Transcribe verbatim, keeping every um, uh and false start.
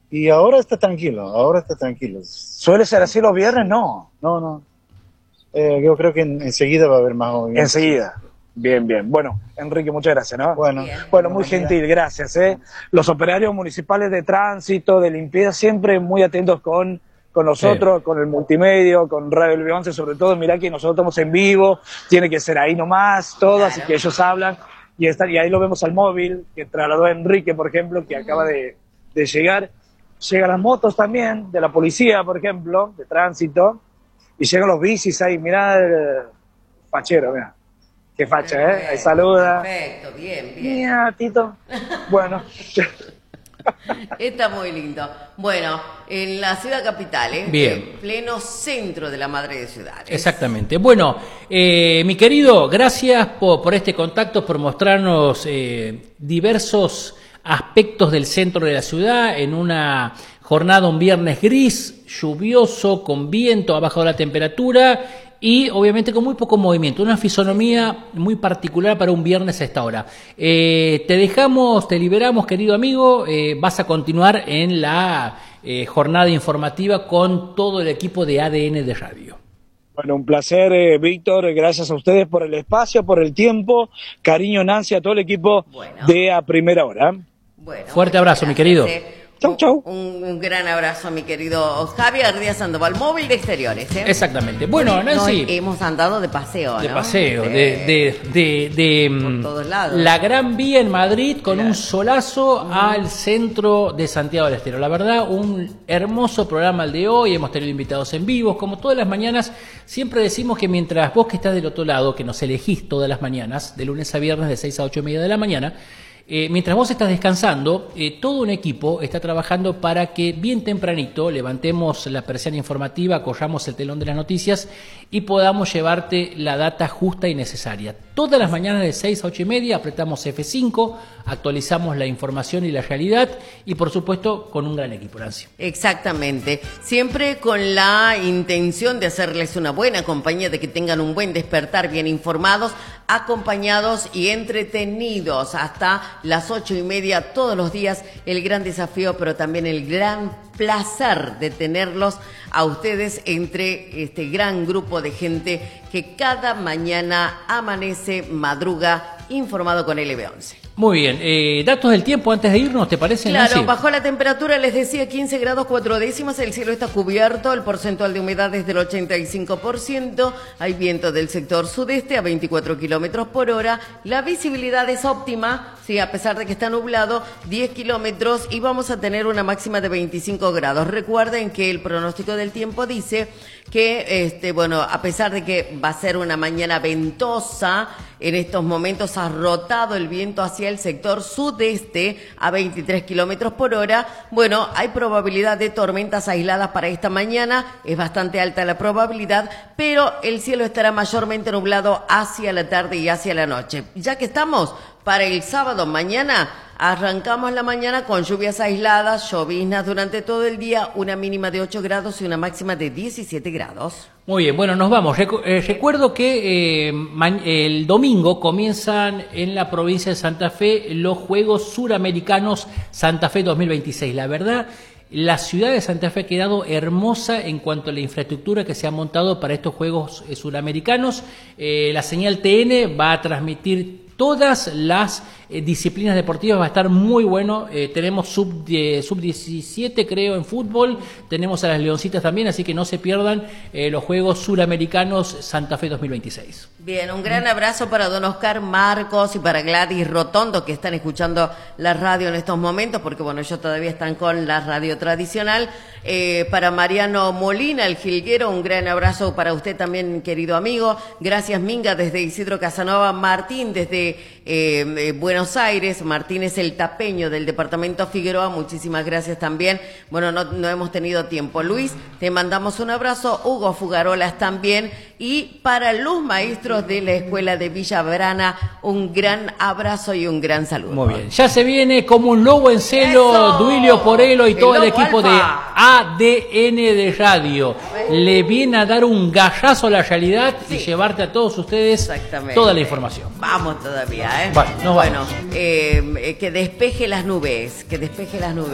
Y ahora está tranquilo, ahora está tranquilo. ¿Suele ser así los viernes? No. No, no. Eh, yo creo que en, enseguida va a haber más movimiento. Enseguida. Bien, bien. Bueno, Enrique, muchas gracias, ¿no? Bueno, Bien. Bueno, muy gentil, gracias. ¿eh? Los operarios municipales de tránsito, de limpieza, siempre muy atentos con, con nosotros, sí. Con el multimedio, con Radio L B once, sobre todo. Mirá que nosotros estamos en vivo, tiene que ser ahí nomás, todo, claro. Así que ellos hablan. Y, está, y ahí lo vemos al móvil, que trasladó a Enrique, por ejemplo, que uh-huh. acaba de, de llegar. Llegan las motos también, de la policía, por ejemplo, de tránsito. Y llegan los bicis ahí, mirá el fachero, mirá. Qué facha, perfecto, ¿eh? Ahí saluda. Perfecto, bien, bien. Mira, Tito. Bueno. Está muy lindo. Bueno, en la ciudad capital, ¿eh? Bien. En pleno centro de la madre de ciudades. Exactamente. Bueno, eh, mi querido, gracias por, por este contacto, por mostrarnos eh, diversos aspectos del centro de la ciudad en una jornada, un viernes gris, lluvioso, con viento, ha bajado la temperatura y obviamente con muy poco movimiento, una fisonomía muy particular para un viernes a esta hora. Eh, te dejamos, te liberamos, querido amigo, eh, vas a continuar en la eh, jornada informativa con todo el equipo de A D N de Radio. Bueno, un placer, eh, Víctor, gracias a ustedes por el espacio, por el tiempo, cariño, Nancy, a todo el equipo bueno. de A Primera Hora. Bueno, fuerte abrazo, mi querido. Eh. Chau, chau. Un, un gran abrazo a mi querido Javier Díaz Sandoval, móvil de exteriores. ¿eh? Exactamente. Bueno, Nancy. No, hemos andado de paseo, De ¿no? paseo, de, de, de, de, de por todos lados. La Gran Vía en Madrid con claro. un solazo uh-huh. al centro de Santiago del Estero. La verdad, un hermoso programa el de hoy. Hemos tenido invitados en vivo. Como todas las mañanas, siempre decimos que mientras vos que estás del otro lado, que nos elegís todas las mañanas, de lunes a viernes de seis a ocho y media de la mañana, Eh, mientras vos estás descansando, eh, todo un equipo está trabajando para que bien tempranito levantemos la persiana informativa, corramos el telón de las noticias y podamos llevarte la data justa y necesaria. Todas las mañanas de seis a ocho y media apretamos F cinco, actualizamos la información y la realidad y por supuesto con un gran equipo, Nancy. Exactamente, siempre con la intención de hacerles una buena compañía, de que tengan un buen despertar, bien informados, acompañados y entretenidos hasta las ocho y media todos los días. El gran desafío, pero también el gran placer de tenerlos a ustedes entre este gran grupo de gente que cada mañana amanece, madruga, informado con L B once. Muy bien, eh, datos del tiempo antes de irnos, ¿te parece, Claro, Nancy? bajó la temperatura, les decía, quince grados cuatro décimas, el cielo está cubierto, el porcentual de humedad es del ochenta y cinco por ciento, hay viento del sector sudeste a veinticuatro kilómetros por hora, la visibilidad es óptima, sí, a pesar de que está nublado, diez kilómetros y vamos a tener una máxima de veinticinco grados. Recuerden que el pronóstico del tiempo dice que, este, bueno, a pesar de que va a ser una mañana ventosa, en estos momentos ha rotado el viento hacia el sector sudeste a veintitrés kilómetros por hora. Bueno, hay probabilidad de tormentas aisladas para esta mañana, es bastante alta la probabilidad, pero el cielo estará mayormente nublado hacia la tarde y hacia la noche. Ya que estamos para el sábado, mañana, arrancamos la mañana con lluvias aisladas, lloviznas durante todo el día, una mínima de ocho grados y una máxima de diecisiete grados. Muy bien, bueno, nos vamos. Recu- eh, recuerdo que eh, ma- el domingo comienzan en la provincia de Santa Fe los Juegos Suramericanos Santa Fe dos mil veintiséis. La verdad, la ciudad de Santa Fe ha quedado hermosa en cuanto a la infraestructura que se ha montado para estos Juegos eh, Suramericanos. Eh, la señal T N va a transmitir todas las eh, disciplinas deportivas, va a estar muy bueno. Eh, tenemos sub, eh, sub diecisiete, creo, en fútbol. Tenemos a las Leoncitas también, así que no se pierdan eh, los Juegos Suramericanos Santa Fe dos mil veintiséis. Bien, un gran abrazo para don Oscar Marcos y para Gladys Rotondo, que están escuchando la radio en estos momentos, porque bueno, ellos todavía están con la radio tradicional. Eh, para Mariano Molina, el jilguero, un gran abrazo para usted también, querido amigo. Gracias, Minga, desde Isidro Casanova. Martín, desde eh, eh, Buenos Aires. Martín es el tapeño del departamento Figueroa. Muchísimas gracias también. Bueno, no, no hemos tenido tiempo. Luis, te mandamos un abrazo. Hugo Fugarolas también. Y para los maestros de la Escuela de Villa Brana, un gran abrazo y un gran saludo. Muy bien. Ya se viene como un lobo en celo, ¡eso! Duilio Porelo y El todo el lobo equipo alfa. de A D N de Radio. Le viene a dar un gallazo a la realidad Sí. y llevarte a todos ustedes Exactamente. toda la información. Vamos todavía, ¿eh? Bueno, nos bueno vamos. eh, eh, que despeje las nubes, que despeje las nubes.